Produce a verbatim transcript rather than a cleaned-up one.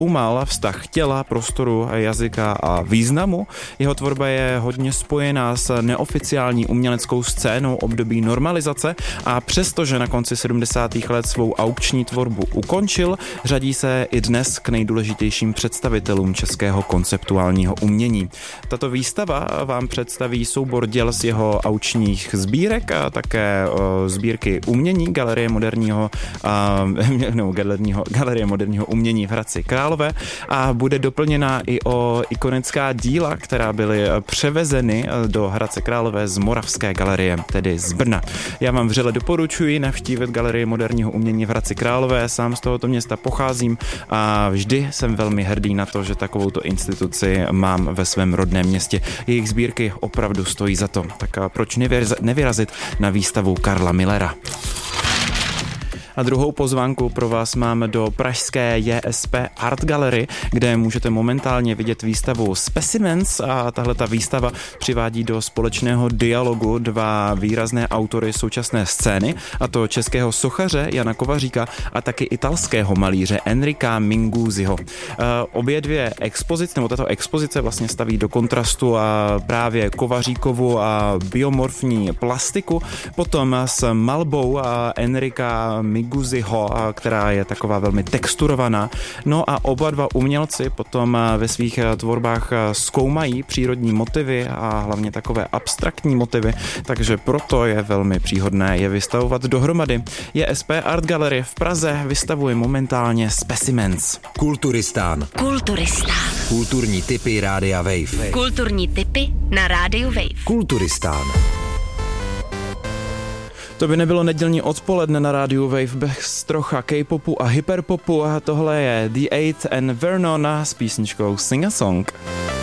zkoumal vztah těla, prostoru, jazyka a významu. Jeho tvorba je hodně spojená s neoficiální uměleckou scénou období normalizace a přestože na konci sedmdesátých let svou aukční tvorbu ukončil, řadí se i dnes k nejdůležitějším představitelům českého konceptuálního umění. Tato výstava vám představí soubor děl z jeho aukčních sbírek a také o, sbírky umění Galerie moderního, a, no, galerního, Galerie moderního umění v Hradci Králové a bude doplněna i o ikonická díla, která byly převezeny do Hradce Králové z Moravské galerie, tedy z Brna. Já vám vřele doporučuji navštívit Galerii moderního umění v Hradci Králové, sám z tohoto města pocházím a vždy jsem velmi hrdý na to, že takovouto instituci mám ve svém rodném městě. Jejich sbírky opravdu stojí za to, tak proč nevyrazit na výstavu Karla Millera. A druhou pozvánku pro vás mám do pražské J S P Art Gallery, kde můžete momentálně vidět výstavu Specimens a tahle ta výstava přivádí do společného dialogu dva výrazné autory současné scény, a to českého sochaře Jana Kovaříka a taky italského malíře Enrika Minguziho. Obě dvě expozice, nebo tato expozice vlastně staví do kontrastu a právě Kovaříkovu a biomorfní plastiku, potom s malbou Enrika Minguziho, která je taková velmi texturovaná. No a oba dva umělci potom ve svých tvorbách zkoumají přírodní motivy a hlavně takové abstraktní motivy, takže proto je velmi příhodné je vystavovat dohromady. J S P Art Gallery v Praze vystavuje momentálně Specimens. Kulturistán. Kulturistán. Kulturní tipy Rádia Wave. Kulturní tipy na Rádiu Wave. Kulturistán. To by nebylo nedělní odpoledne na rádiu Wave bez trocha K-popu a hyperpopu a tohle je The Eight and Vernon s písničkou Sing a Song.